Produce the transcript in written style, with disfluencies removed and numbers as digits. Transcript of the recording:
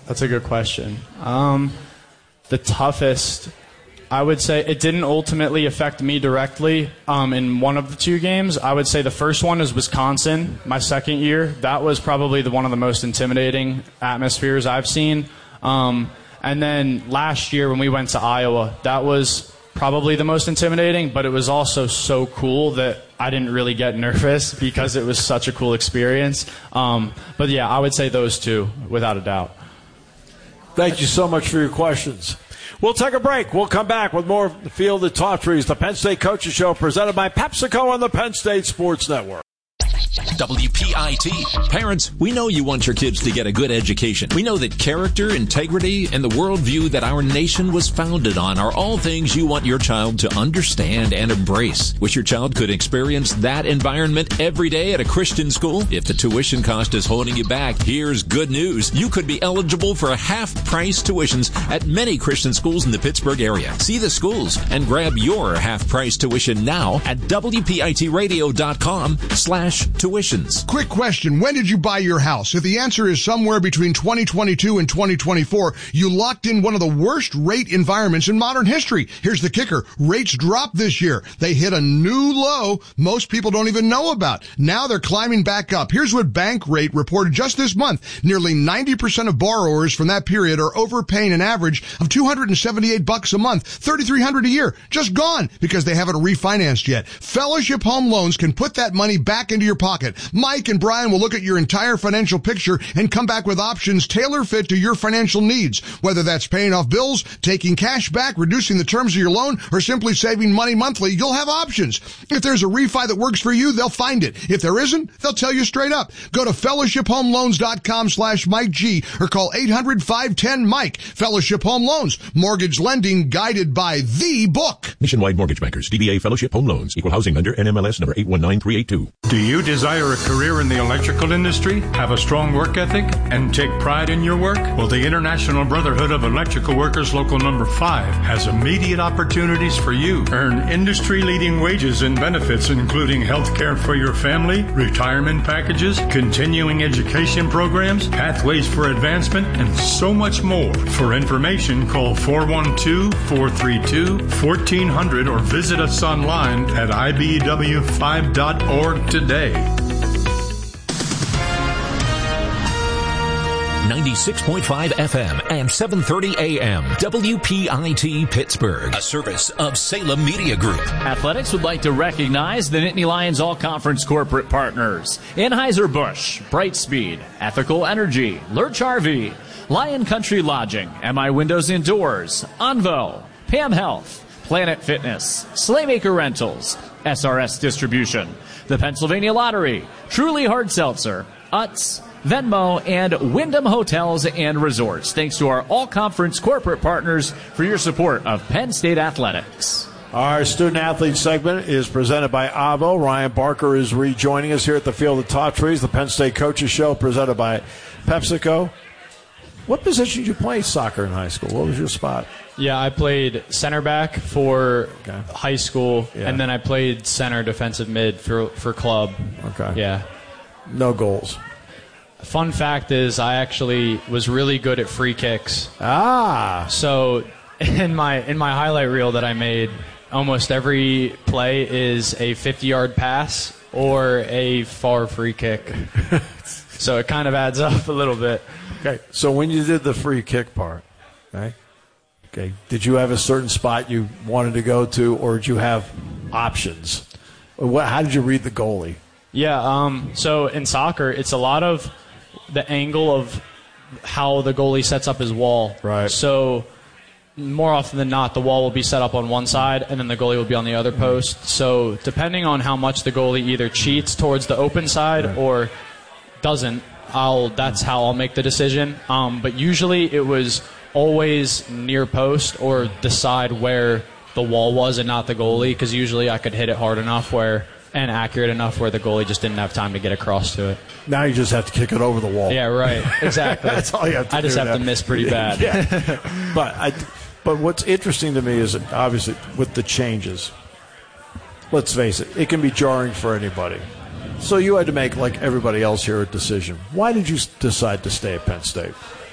that's a good question. The toughest, I would say, it didn't ultimately affect me directly in one of the two games. I would say the first one is Wisconsin, my second year. That was probably one of the most intimidating atmospheres I've seen. And then last year when we went to Iowa, that was probably the most intimidating, but it was also so cool that I didn't really get nervous because it was such a cool experience. But yeah, I would say those two, without a doubt. Thank you so much for your questions. We'll take a break. We'll come back with more of the Field of Tawtrees, the Penn State Coaches Show, presented by PepsiCo on the Penn State Sports Network. WPIT. Parents, we know you want your kids to get a good education. We know that character, integrity, and the worldview that our nation was founded on are all things you want your child to understand and embrace. Wish your child could experience that environment every day at a Christian school? If the tuition cost is holding you back, here's good news. You could be eligible for half-price tuitions at many Christian schools in the Pittsburgh area. See the schools and grab your half-price tuition now at WPITradio.com/tuitions. Quick question. When did you buy your house? If the answer is somewhere between 2022 and 2024, you locked in one of the worst rate environments in modern history. Here's the kicker. Rates dropped this year. They hit a new low most people don't even know about. Now they're climbing back up. Here's what Bankrate reported just this month. Nearly 90% of borrowers from that period are overpaying an average of $278 a month, $3,300 a year. Just gone because they haven't refinanced yet. Fellowship Home Loans can put that money back into your pocket. Mike and Brian will look at your entire financial picture and come back with options tailor-fit to your financial needs. Whether that's paying off bills, taking cash back, reducing the terms of your loan, or simply saving money monthly, you'll have options. If there's a refi that works for you, they'll find it. If there isn't, they'll tell you straight up. Go to fellowshiphomeloans.com/Mike G or call 800-510-MIKE. Fellowship Home Loans. Mortgage lending guided by the book. Nationwide Mortgage Bankers. DBA Fellowship Home Loans. Equal housing lender. NMLS number 819382. Do you desire a career in the electrical industry, have a strong work ethic, and take pride in your work? Well, the International Brotherhood of Electrical Workers Local Number 5 has immediate opportunities for you. Earn industry-leading wages and benefits, including health care for your family, retirement packages, continuing education programs, pathways for advancement, and so much more. For information, call 412-432-1400 or visit us online at ibw5.org today. 96.5 FM and 730 AM. WPIT Pittsburgh, a service of Salem Media Group. Athletics would like to recognize the Nittany Lions All-Conference corporate partners: Anheuser-Busch, Brightspeed, Ethical Energy, Lurch RV, Lion Country Lodging, MI Windows and Doors, Onvo, Pam Health, Planet Fitness, Slaymaker Rentals, SRS Distribution, the Pennsylvania Lottery, Truly Hard Seltzer, Utz, Venmo, and Wyndham Hotels and Resorts. Thanks to our all-conference corporate partners for your support of Penn State Athletics. Our student-athlete segment is presented by Avo. Ryan Barker is rejoining us here at the Field of Tawtrees, the Penn State Coaches Show, presented by PepsiCo. What position did you play soccer in high school? What was your spot? Yeah, I played center back for high school, and then I played center defensive mid for club. Okay. Yeah. No goals. Fun fact is I actually was really good at free kicks. So in my highlight reel that I made, almost every play is a 50-yard pass or a far free kick. So it kind of adds up a little bit. Okay. So when you did the free kick part, okay, did you have a certain spot you wanted to go to, or did you have options? How did you read the goalie? Yeah, so in soccer, it's a lot of the angle of how the goalie sets up his wall. Right. So more often than not, the wall will be set up on one side, and then the goalie will be on the other post. So depending on how much the goalie either cheats towards the open side or doesn't, that's how I'll make the decision. But usually it was always near post or decide where the wall was and not the goalie, because usually I could hit it hard enough and accurate enough where the goalie just didn't have time to get across to it. Now you just have to kick it over the wall. Yeah, right. Exactly. That's all you have to do. I just have to miss pretty bad. Yeah. But what's interesting to me is that obviously with the changes, let's face it, it can be jarring for anybody. So you had to make, like everybody else here, a decision. Why did you decide to stay at Penn State?